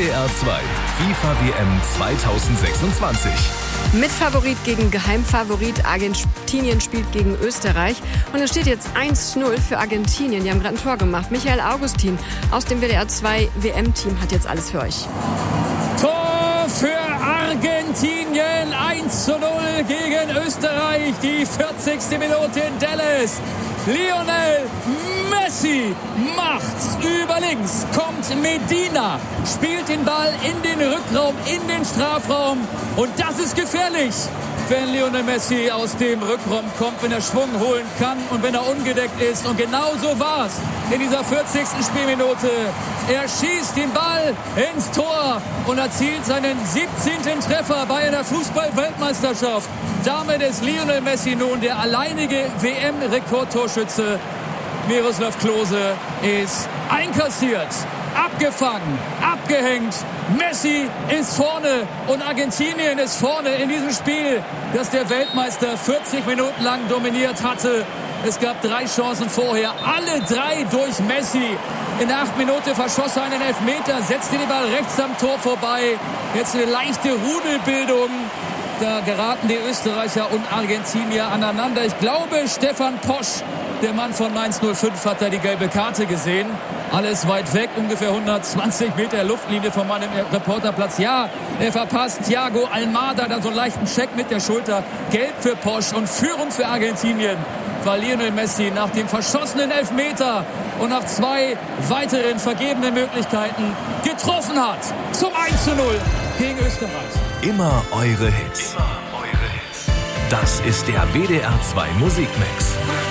WDR 2 FIFA WM 2026. Mitfavorit gegen Geheimfavorit. Argentinien spielt gegen Österreich. Und es steht jetzt 1-0 für Argentinien. Die haben gerade ein Tor gemacht. Michael Augustin aus dem WDR 2 WM-Team hat jetzt alles für euch. Tor für Argentinien. 1-0 gegen Österreich. Die 40. Minute in Dallas. Lionel Messi macht's über links, kommt Medina, spielt den Ball in den Rückraum, in den Strafraum und das ist gefährlich, wenn Lionel Messi aus dem Rückraum kommt, wenn er Schwung holen kann und wenn er ungedeckt ist und genau so war's in dieser 40. Spielminute. Er schießt den Ball ins Tor und erzielt seinen 17. Treffer bei einer Fußball-Weltmeisterschaft. Damit ist Lionel Messi nun der alleinige WM-Rekordtorschütze. Miroslav Klose ist einkassiert, abgefangen, abgehängt. Messi ist vorne und Argentinien ist vorne in diesem Spiel, das der Weltmeister 40 Minuten lang dominiert hatte. Es gab 3 Chancen vorher, alle 3 durch Messi. In der 8. Minute verschoss er einen Elfmeter, setzte den Ball rechts am Tor vorbei. Jetzt eine leichte Rudelbildung. Da geraten die Österreicher und Argentinier aneinander. Ich glaube, Stefan Posch, der Mann von Mainz 05, hat da die gelbe Karte gesehen. Alles weit weg, ungefähr 120 Meter Luftlinie von meinem Reporterplatz. Ja, er verpasst Thiago Almada, da so einen leichten Check mit der Schulter. Gelb für Posch und Führung für Argentinien, weil Lionel Messi nach dem verschossenen Elfmeter und nach 2 weiteren vergebenen Möglichkeiten getroffen hat. Zum 1-0 gegen Österreich. Immer eure Hits. Das ist der WDR 2 Musikmix.